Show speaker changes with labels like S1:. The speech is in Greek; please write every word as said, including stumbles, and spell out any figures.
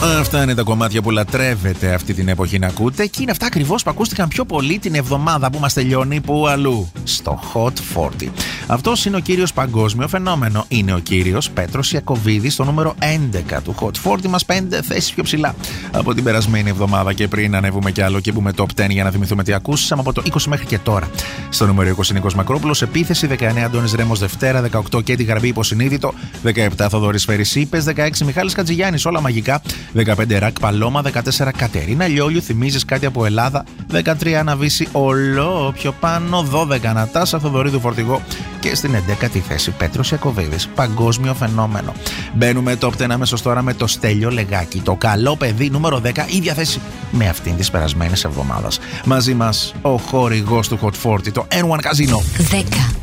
S1: Αυτά είναι τα κομμάτια που λατρεύετε αυτή την εποχή να ακούτε και είναι αυτά ακριβώς που ακούστηκαν πιο πολύ την εβδομάδα που μας τελειώνει. Πού αλλού? Στο Hot σαράντα. Αυτός είναι ο κύριος παγκόσμιο φαινόμενο. Είναι ο κύριος Πέτρος Ιακωβίδης, στο νούμερο έντεκα του Hot σαράντα μας, πέντε θέσεις πιο ψηλά από την περασμένη εβδομάδα. Και πριν ανέβουμε κι άλλο και μπούμε top δέκα για να θυμηθούμε τι ακούσαμε από το είκοσι μέχρι και τώρα. Στο νούμερο είκοσι Νίκος Μακρόπουλος, επίθεση. δεκαεννέα Αντώνης Ρέμος Δευτέρα. δεκαοκτώ και τη Γαρμπή Υποσυνείδητο. δεκαεπτά Θοδωρής Φερησίπες. δεκαέξι Μιχάλης Χατζηγιάννης, Όλα Μαγικά. δεκαπέντε Ρακ Παλώμα. δεκατέσσερα Κατερίνα Λιόλιου, Θυμίζεις κάτι από Ελλάδα. δεκατρία Αναβίση Ολό πιο πάνω. δώδεκα Νατάσα Θοδωρίδου Φορτηγό. Και στην έντεκατη θέση Πέτρος Ιακωβίδης, παγκόσμιο φαινόμενο. Μπαίνουμε top δέκα αμέσως τώρα με το Στέλιο Λεγάκη. Το καλό παιδί, νούμερο δέκα, ίδια θέση με αυτήν της περασμένης εβδομάδας. Μαζί μας ο χορηγός του Hot σαράντα, το N ένα Casino.
S2: δέκα.